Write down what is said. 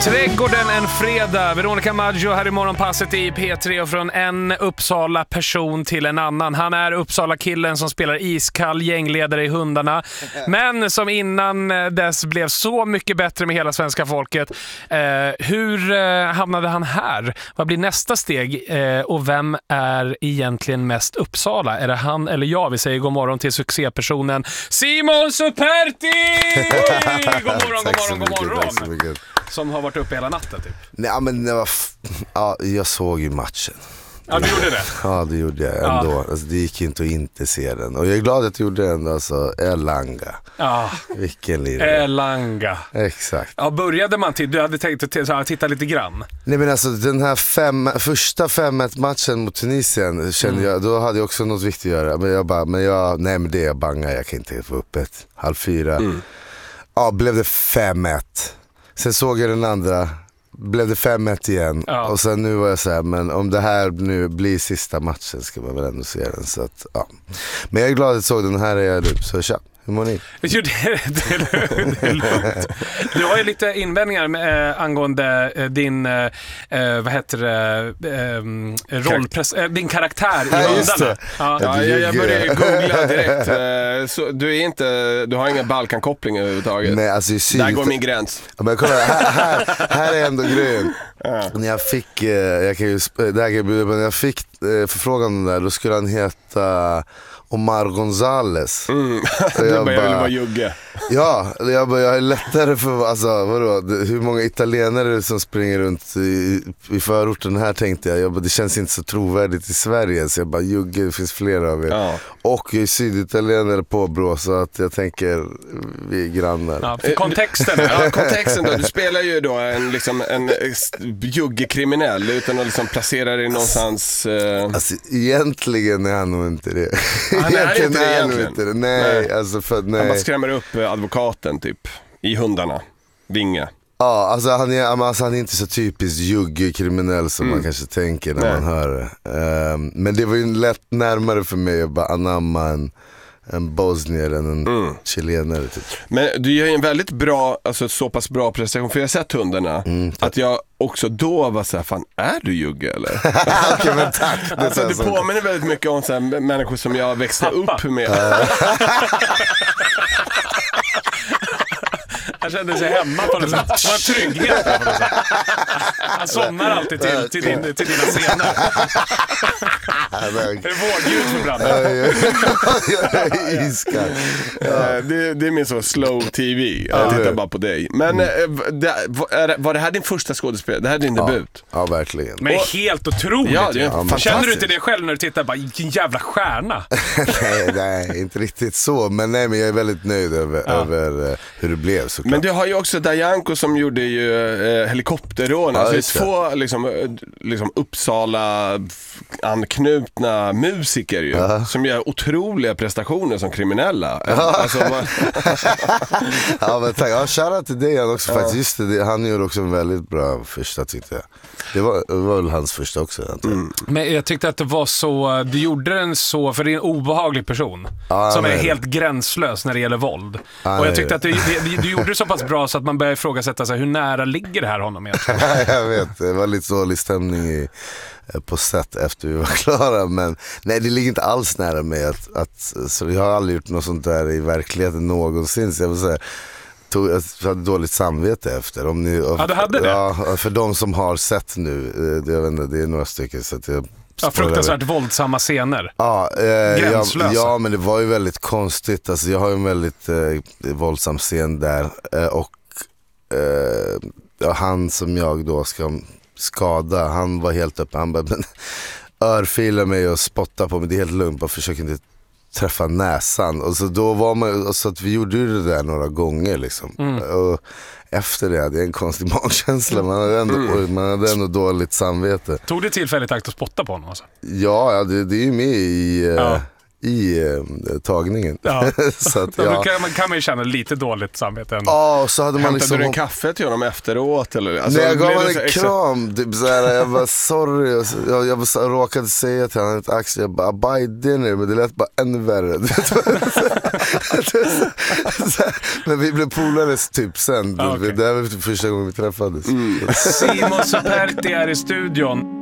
Trädgården en fredag. Veronica Maggio här i morgonpasset i P3 och från en Uppsala person till en annan. Han är Uppsala-killen som spelar iskall gängledare i Hundarna, men som innan dess blev så mycket bättre med hela svenska folket. Hur hamnade han här? Vad blir nästa steg? Och vem är egentligen mest Uppsala? Är det han eller jag? Vi säger god morgon till succépersonen Simon Superti! God morgon. Som har varit uppe hela natten typ. Nej, men det var jag såg ju matchen. Ja, du gjorde det? Ja, det gjorde jag ändå. Ja. Alltså, det gick inte att inte se den. Och jag är glad att jag gjorde den. Alltså, Elanga. Ja. Vilken lirare. Elanga. Exakt. Ja, började man till? Du hade tänkt att titta lite grann. Nej, men alltså den här första 5-1-matchen mot Tunisien kände jag, då hade jag också något viktigt att göra. Men jag bara, men det är bangar. Jag kan inte få upp 3:30. Ja, blev det 5-1. Sen såg jag den andra, blev det 5-1 igen. Ja. Och sen nu var jag så här, men om det här nu blir sista matchen ska man väl ändå se den. Så att, ja. Men jag är glad att jag såg den, här är jag nu, så tja. Hur mår ni? Jo, det är lugnt. Du har ju lite invändningar angående din din karaktär i Hundarna. Ja, jag började googla direkt. Så du har ingen Balkankoppling överhuvudtaget. Nej, alltså där går min gräns. Ja, men kolla, här är ändå grejen. När jag fick när jag fick förfrågan där, då skulle han heta Omar Gonzales. Jag ville vara jugge. Ja, jag är lättare för, alltså vadå, hur många italienare som springer runt i förorten här, tänkte jag det känns inte så trovärdigt i Sverige, så jag bara, jugge, det finns flera av er. Ja. Och jag är syditalienare på Brå, så att jag tänker vi är grannar. Ja, för kontexten då, du spelar ju då en juggekriminell utan att liksom placera dig någonstans. Alltså egentligen är han nog inte det. Han är inte det. Nej. Alltså han bara skrämmer upp advokaten typ i Hundarna, Vinge. Ja, alltså han är inte så typiskt juggekriminell som man kanske tänker när man hör det. Men det var ju lätt närmare för mig att bara anamma en bosnier än en chilenare typ. Men du gör ju en väldigt bra, alltså så pass bra prestation, för jag har sett Hundarna, att jag också då var så här, fan, är du jugge eller? Okej, men tack. Alltså, du påminner väldigt mycket om så här, människor som jag växte upp med. Han kände sig hemma på något sätt. Det var en trygghet på något sätt. Han somnar alltid till dina scener. Det är vårdljud för branden. Iskall. Det är min så slow tv. Jag tittar bara på dig. Men var det här din första skådespel? Det här är din debut? Ja, verkligen. Men helt otroligt. Känner du inte det själv när du tittar? Bara, vilken jävla stjärna. nej, inte riktigt så. Men jag är väldigt nöjd över hur det blev. Såklart. Men du har ju också Dajanko som gjorde ju helikopterrån. Alltså det är två liksom Uppsala anknutna musiker ju, som gör otroliga prestationer som kriminella. Alltså, ja, men tack. Ja, shoutout till dig också faktiskt. Just det, han gjorde också en väldigt bra första, tyckte jag. Det var väl hans första också. Men jag tyckte att det var så, du gjorde den så, för det är en obehaglig person som är helt gränslös när det gäller våld. Och jag tyckte att du gjorde det så pass bra så att man börjar ifrågasätta sig, hur nära ligger det här honom egentligen? Jag vet, det var lite dålig stämning på set efter vi var klara, men nej, det ligger inte alls nära mig så jag har aldrig gjort något sånt där i verkligheten någonsin, så jag vill säga jag hade dåligt samvete efter. Du hade det? Ja, för de som har sett nu, jag vet inte, det är några stycken, så att jag fruktansvärt våldsamma scener. Gränslösa. Ja, men det var ju väldigt konstigt. Alltså, jag har ju en väldigt våldsam scen där, och han som jag då ska skada, han var helt uppe. Han bara örfilar mig och spottar på mig. Det är helt lugnt, bara försöker inte träffa näsan. Och så då var man, så att vi gjorde det där några gånger liksom. Och efter det hade jag en konstig magkänsla. Man hade ändå dåligt samvete. Tog du tillfälligt akt att spotta på honom alltså? Ja, det är ju med i tagningen. Ja. Så att, Då ja. kan man ju känna lite dåligt samvete ändå. Ja, så hade man Hämtade liksom... du en kaffe till honom efteråt? Eller? Alltså, Nej, jag gav blev honom det en kram, typ såhär, jag bara sorry, och jag råkade säga till honom ett Axel, jag bara buy dinner, men det lät bara ännu värre. Men vi blev polare typ sen, okay. Det här var första gången vi träffades. Simo Superti är i studion.